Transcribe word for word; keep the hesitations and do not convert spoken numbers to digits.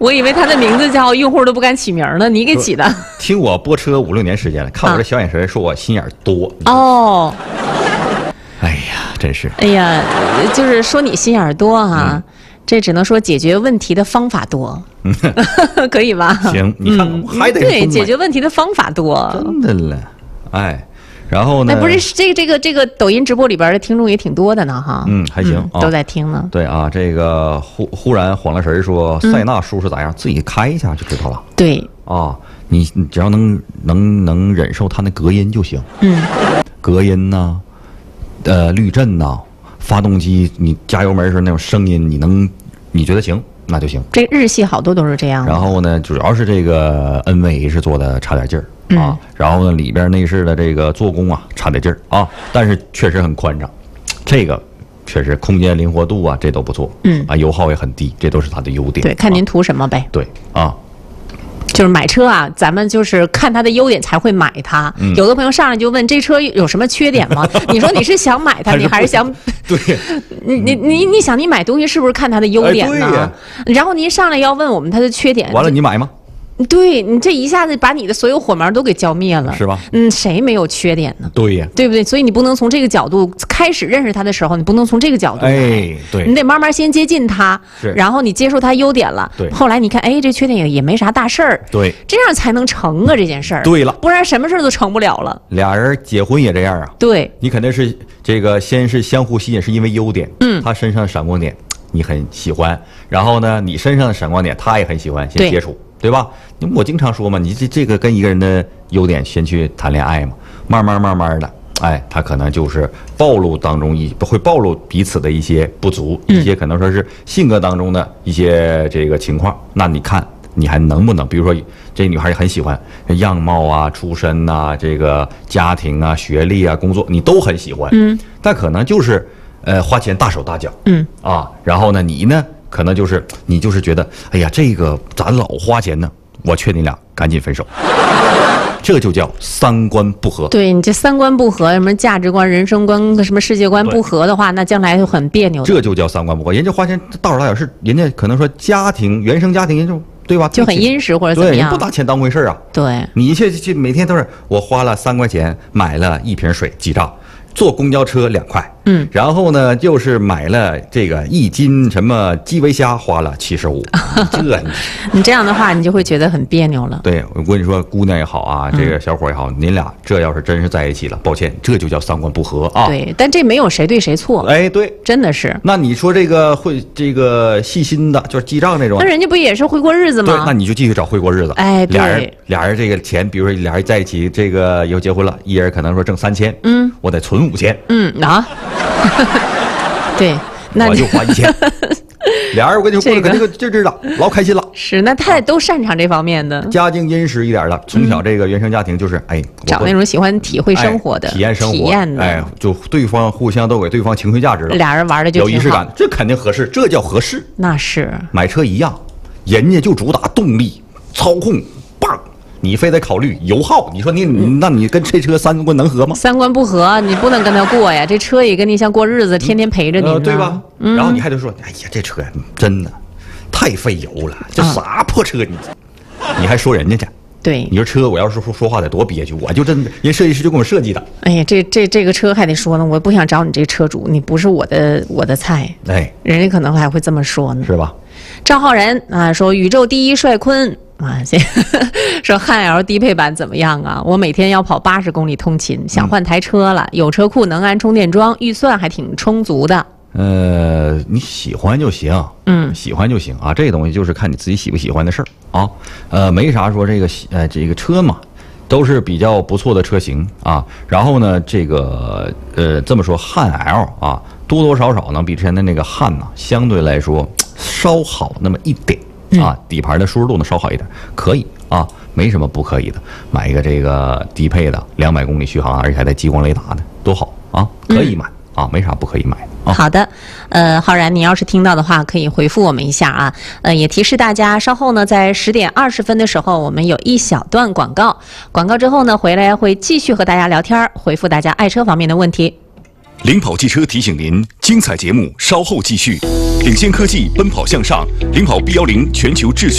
我以为他的名字叫用户都不敢起名呢，你给起的。 听我播车五六年时间了，看我这小眼神，说我心眼多。 哦。 哎呀，真是。 哎呀，就是说你心眼多哈、啊。嗯，这只能说解决问题的方法多，可以吧？ 行，你看、嗯、还得对解决问题的方法多， 真的了，哎，然后呢？ 哎，不是这个这个这个抖音直播里边的听众也挺多的呢，哈， 嗯，还行、 嗯，都在听呢。 对啊，这个忽忽然晃了神说，塞纳舒适咋样？嗯、自己开一下就知道了。 对啊，你你只要能能能忍受它那隔音就行。 嗯， 隔音呐、啊，呃，滤震呐、啊。发动机，你加油门时候那种声音，你能你觉得行，那就行。 这日系好多都是这样。 然后呢，主要是这个 N V H 做的差点劲儿、嗯、啊。然后呢，里边内饰的这个做工啊差点劲儿啊，但是确实很宽敞，这个确实空间灵活度啊这都不错。嗯啊，油耗也很低，这都是它的优点。 对，看您图什么呗。 啊对啊。 就是买车啊，咱们就是看它的优点才会买它。嗯、有的朋友上来就问这车有什么缺点吗？你说你是想买它，你还是想？ 对， 你你你你想你买东西是不是看它的优点呢？哎、然后您上来要问我们它的缺点， 完了你买吗？ 对你这一下子把你的所有火苗都给浇灭了， 是吧？ 嗯，谁没有缺点呢？ 对呀， 对不对？所以你不能从这个角度开始认识他的时候，你不能从这个角度来， 哎，对， 你得慢慢先接近他，然后你接受他优点了， 对， 后来你看，哎，这缺点也也没啥大事儿， 对， 这样才能成啊这件事儿。 对了， 不然什么事儿都成不了了。 俩人结婚也这样啊？ 对， 你肯定是这个先是相互吸引，是因为优点， 嗯， 他身上的闪光点你很喜欢，然后呢，你身上的闪光点他也很喜欢，先接触。对吧？我经常说嘛，你这这个跟一个人的优点先去谈恋爱嘛，慢慢慢慢的，哎，他可能就是暴露当中一会暴露彼此的一些不足，一些可能说是性格当中的一些这个情况。那你看你还能不能，比如说这女孩很喜欢样貌啊、出身呐、这个家庭啊、学历啊、工作，你都很喜欢， 嗯， 但可能就是呃花钱大手大脚， 嗯啊，然后呢，你呢？可能就是你就是觉得，哎呀，这个咱老花钱呢，我劝你俩赶紧分手，这就叫三观不合。 对你这三观不合，什么价值观、人生观、什么世界观不合的话，那将来就很别扭。 这就叫三观不合。人家花钱大手大脚是人家可能说家庭原生家庭，人就对吧？ 就很殷实或者怎么样， 对，不拿钱当回事啊。 对， 你这这每天都是我花了三块钱买了一瓶水记账。坐公交车两块， 嗯， 然后呢，就是买了这个一斤什么基围虾，花了七十五。这你这样的话，你就会觉得很别扭了。 对，我跟你说，姑娘也好啊，这个小伙也好，嗯、您俩这要是真是在一起了，抱歉，这就叫三观不合啊。 对，但这没有谁对谁错。 哎，对， 真的是。 那你说这个会这个细心的，就是记账那种， 那人家不也是会过日子吗？ 对，那你就继续找会过日子。 哎，对， 俩人俩人这个钱，比如说俩人在一起，这个以后结婚了，一人可能说挣三千， 嗯， 我得存五千， 嗯啊。对，那我就花一千，俩人我跟你说过得跟这个劲儿劲的，老开心了。 是，那他也都擅长这方面的， 家境殷实一点的，从小这个原生家庭就是哎， 找那种喜欢体会生活的、 体验生活、 体验的， 哎，就对方互相都给对方情绪价值了， 俩人玩的就有仪式感，这肯定合适，这叫合适。 那是买车一样，人家就主打动力、操控。你非得考虑油耗，你说你你那你跟这车三观能合吗？ 三观不合，你不能跟他过呀。这车也跟你像过日子，天天陪着你、 呃，对吧？ 嗯、 然后你还得说，哎呀，这车真的太费油了，这啥破车你，啊、你还说人家去？ 对， 你说车，我要是说说话得多憋屈，我就真的，人设计师就给我设计的。 哎呀，这这这个车还得说呢，我不想找你这车主，你不是我的我的菜。 哎， 人家可能还会这么说呢， 是吧？ 赵浩然啊，说宇宙第一帅坤。啊，说汉 L 低配版怎么样啊？我每天要跑八十公里通勤，想换台车了，有车库能安充电桩，预算还挺充足的。 呃，你喜欢就行， 嗯， 喜欢就行啊。这个东西就是看你自己喜不喜欢的事儿啊。呃，没啥说这个呃这个车嘛，都是比较不错的车型啊。然后呢，这个呃这么说，汉 L 啊，多多少少呢比之前的那个汉呢，相对来说稍好那么一点。啊，底盘的舒适度呢稍好一点，可以啊，没什么不可以的。买一个这个低配的，两百公里续航，而且还带激光雷达的，多好啊！可以买、嗯、啊，没啥不可以买的、啊。 好的，呃，浩然，你要是听到的话，可以回复我们一下啊。呃，也提示大家，稍后呢，在十点二十分的时候，我们有一小段广告，广告之后呢，回来会继续和大家聊天，回复大家爱车方面的问题。 领跑汽车提醒您，精彩节目稍后继续。领先科技，奔跑向上，领跑 B 一零全球秩序。